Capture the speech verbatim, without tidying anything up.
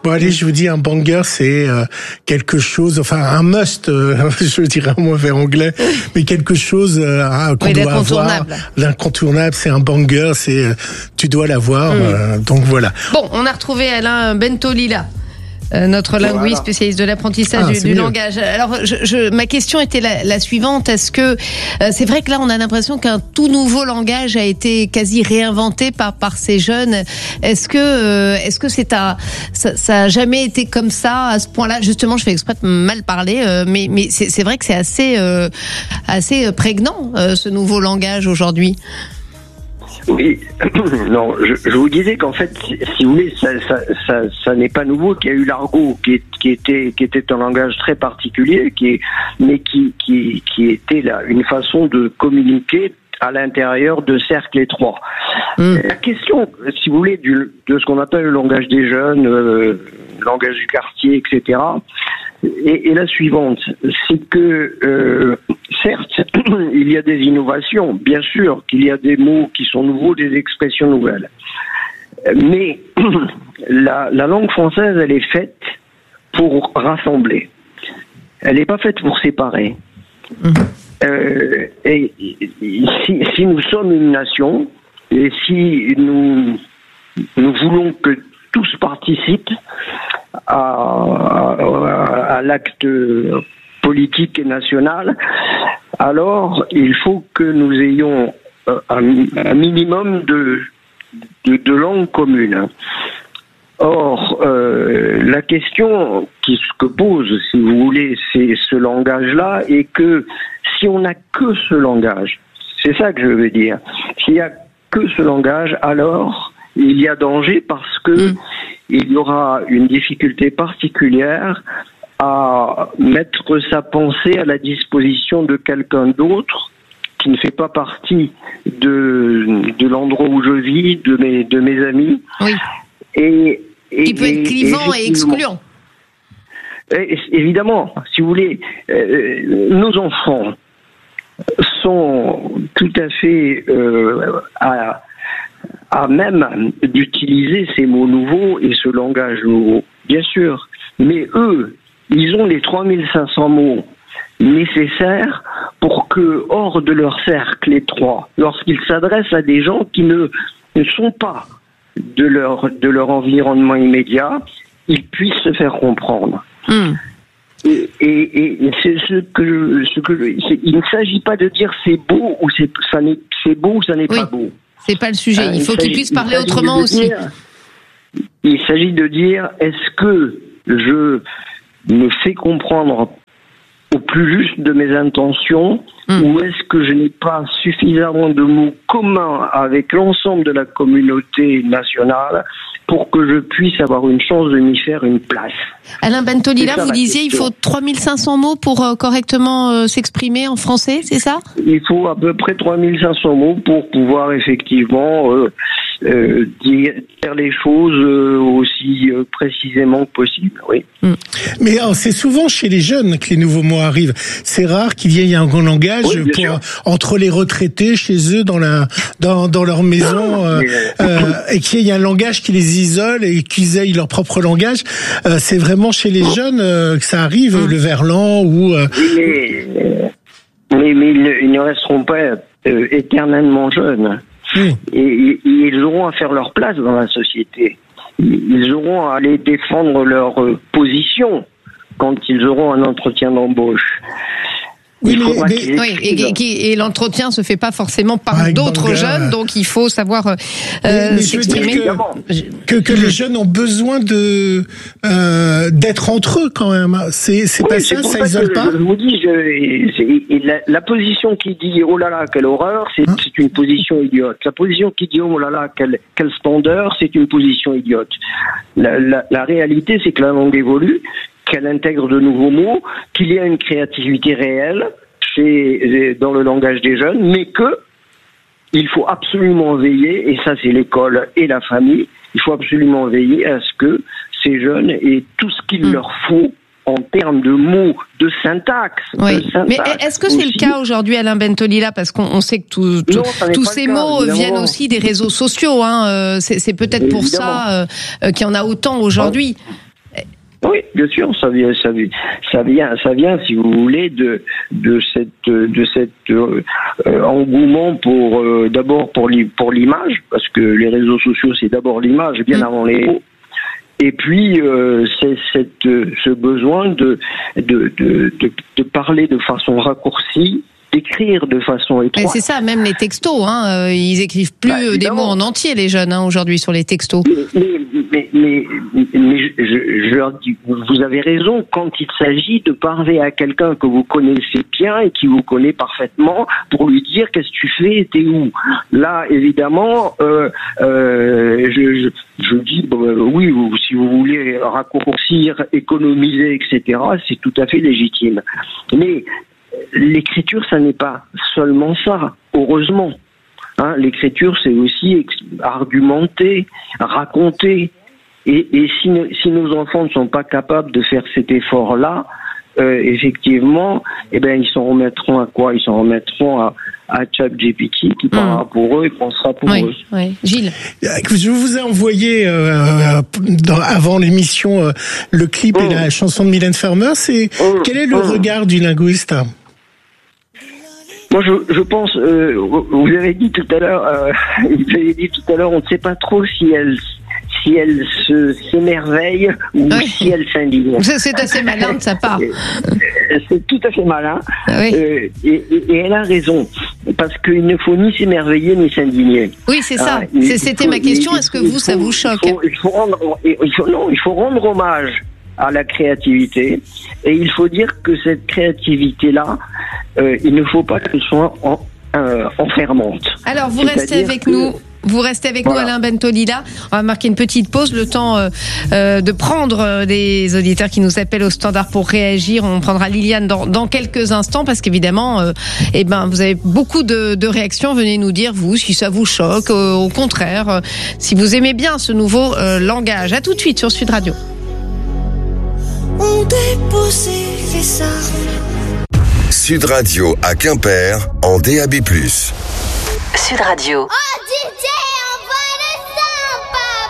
Bon, allez, je vous dis, un banger, c'est euh, quelque chose, enfin, un must, euh, je dirais en mauvais anglais, mais quelque chose euh, qu'on oui, doit avoir. L'incontournable, c'est un banger, c'est, euh, tu dois l'avoir, mmh. euh, donc voilà. Bon, on a retrouvé Alain Bentolila. Euh, notre linguiste voilà. spécialiste de l'apprentissage ah, du, du langage. Alors, je, je, ma question était la, la suivante. Est-ce que euh, c'est vrai que là, on a l'impression qu'un tout nouveau langage a été quasi réinventé par par ces jeunes. Est-ce que euh, est-ce que c'est à ça, ça a jamais été comme ça à ce point-là? Justement, je fais exprès de mal parler, euh, mais mais c'est, c'est vrai que c'est assez euh, assez prégnant euh, ce nouveau langage aujourd'hui. Oui, non, je, je vous disais qu'en fait, si, si vous voulez, ça, ça, ça, ça n'est pas nouveau, qu'il y a eu l'argot, qui, est, qui était, qui était un langage très particulier, qui est, mais qui, qui, qui était là une façon de communiquer à l'intérieur de cercles étroits. Mmh. La question, si vous voulez, du, de ce qu'on appelle le langage des jeunes, euh, le langage du quartier, et cetera, est, est la suivante. C'est que, euh, certes, il y a des innovations, bien sûr qu'il y a des mots qui sont nouveaux, des expressions nouvelles. Mais la, la langue française, elle est faite pour rassembler. Elle n'est pas faite pour séparer. Mmh. Euh, et, et si, si nous sommes une nation, et si nous, nous voulons que tous participent à, à, à l'acte politique et national, alors il faut que nous ayons un, un minimum de, de, de langues communes. Or, euh, la question qui se pose, si vous voulez, c'est ce langage-là, et que si on n'a que ce langage, c'est ça que je veux dire, s'il n'y a que ce langage, alors il y a danger parce que mmh. il y aura une difficulté particulière à mettre sa pensée à la disposition de quelqu'un d'autre qui ne fait pas partie de, de l'endroit où je vis, de mes, de mes amis. Oui. Et, et, qui peut être clivant et, et excluant. Et, évidemment, si vous voulez, euh, nos enfants sont tout à fait euh, à, à même d'utiliser ces mots nouveaux et ce langage nouveau, bien sûr. Mais eux, ils ont les trois mille cinq cents mots nécessaires pour que, hors de leur cercle étroit, lorsqu'ils s'adressent à des gens qui ne, ne sont pas de leur, de leur environnement immédiat, ils puissent se faire comprendre. Mmh. Et, et, et c'est ce que, ce que c'est, il ne s'agit pas de dire c'est beau ou c'est, ça n'est, c'est beau ou ça n'est oui, pas beau. C'est pas le sujet. Il faut euh, il qu'ils puissent parler autrement aussi. Dire, il s'agit de dire est-ce que je me fais comprendre au plus juste de mes intentions mmh. ou est-ce que je n'ai pas suffisamment de mots communs avec l'ensemble de la communauté nationale pour que je puisse avoir une chance de m'y faire une place. Alain Bentolila, vous disiez il faut trois mille cinq cents mots pour euh, correctement euh, s'exprimer en français, c'est ça ? Il faut à peu près trois mille cinq cents mots pour pouvoir effectivement euh, euh, dire, dire les choses euh, aussi euh, précisément que possible, oui. Mm. Mais alors, c'est souvent chez les jeunes que les nouveaux mots arrivent. C'est rare qu'il y ait un grand langage oui, pour, sûr. entre les retraités chez eux dans, la, dans, dans leur maison euh, euh, et qu'il y ait un langage qui les isole et qu'ils aient leur propre langage. Euh, c'est vraiment chez les jeunes euh, que ça arrive, mmh. le verlan ou... Euh... Mais, mais, mais ils, ils ne resteront pas euh, éternellement jeunes. Mmh. Et, et ils auront à faire leur place dans la société. Ils auront à aller défendre leur euh, position quand ils auront un entretien d'embauche. Oui, mais, mais, oui, et, et, et l'entretien se fait pas forcément par ah, d'autres banger. jeunes, donc il faut savoir euh, mais, mais s'exprimer. Que, que, que les jeunes ont besoin de euh, d'être entre eux quand même. C'est c'est oui, pas c'est ça, ça isole pas. Je vous dis, je, la, la position qui dit oh là là quelle horreur, c'est, hein? c'est une position idiote. La position qui dit oh là là quelle quelle splendeur, c'est une position idiote. La, la, la réalité, c'est que la langue évolue, qu'elle intègre de nouveaux mots, qu'il y a une créativité réelle chez, dans le langage des jeunes, mais que il faut absolument veiller, et ça c'est l'école et la famille, il faut absolument veiller à ce que ces jeunes aient tout ce qu'il mmh. leur faut en termes de mots, de syntaxe. Oui. De syntaxe mais est-ce que c'est aussi. le cas aujourd'hui, Alain Bentolila, parce qu'on on sait que tout, tout, non, tous ces mots cas, viennent aussi des réseaux sociaux. Hein. C'est, c'est peut-être évidemment. pour ça euh, qu'il y en a autant aujourd'hui. Oui, bien sûr, ça vient, ça vient, ça vient, ça vient, si vous voulez, de de cette de cette euh, engouement pour euh, d'abord pour li, pour l'image, parce que les réseaux sociaux c'est d'abord l'image, bien mmh. avant les mots. Et puis euh, c'est cette ce besoin de de, de de de parler de façon raccourcie, d'écrire de façon étroite. Mais c'est ça, même les textos, hein, euh, ils écrivent plus bah, des mots en entier, les jeunes, hein, aujourd'hui, sur les textos. Mais, mais, mais, mais, mais je, je leur dis, vous avez raison, quand il s'agit de parler à quelqu'un que vous connaissez bien et qui vous connaît parfaitement, pour lui dire qu'est-ce que tu fais, t'es où. Là, évidemment, euh, euh, je, je, je dis, bon, oui, vous, si vous voulez raccourcir, économiser, et cetera, c'est tout à fait légitime. Mais l'écriture, ça n'est pas seulement ça, heureusement. Hein, l'écriture, c'est aussi ex- argumenter, raconter. Et, et si, ne, si nos enfants ne sont pas capables de faire cet effort-là, euh, effectivement, eh ben, ils s'en remettront à quoi? Ils s'en remettront à, à ChatGPT qui parlera mmh. pour eux et pensera pour oui, eux. Oui. Gilles. Je vous ai envoyé euh, dans, avant l'émission euh, le clip mmh. et la chanson de Mylène Farmer. C'est mmh. Quel est le mmh. regard du linguiste? Moi, je, je pense, euh, vous avez dit tout à l'heure, euh, vous avez dit tout à l'heure, on ne sait pas trop si elle, si elle se s'émerveille ou oui. si elle s'indigne. C'est assez malin de sa part. C'est tout à fait malin. Oui. Euh, et, et elle a raison, parce qu'il ne faut ni s'émerveiller ni s'indigner. Oui, c'est ça. Ah, C'était faut, ma question. Est-ce que vous, faut, ça vous choque? Il faut, il faut rendre, il faut, non, il faut rendre hommage à la créativité, et il faut dire que cette créativité-là, euh, il ne faut pas qu'elle soit en, euh, enfermante. Alors, vous restez avec que... nous. Vous restez avec voilà. nous, Alain Bentolila. On va marquer une petite pause, le temps euh, euh, de prendre des auditeurs qui nous appellent au standard pour réagir. On prendra Liliane dans, dans quelques instants, parce qu'évidemment, euh, eh ben, vous avez beaucoup de, de réactions. Venez nous dire, vous, si ça vous choque, euh, au contraire, euh, si vous aimez bien ce nouveau euh, langage. À tout de suite sur Sud Radio. On déposait les armes. Sud Radio à Quimper en D A B plus. Sud Radio. Oh,